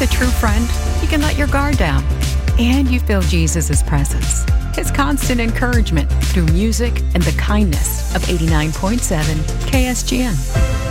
a true friend, you can let your guard down. And you feel Jesus' presence, His constant encouragement through music and the kindness of 89.7 KSGN.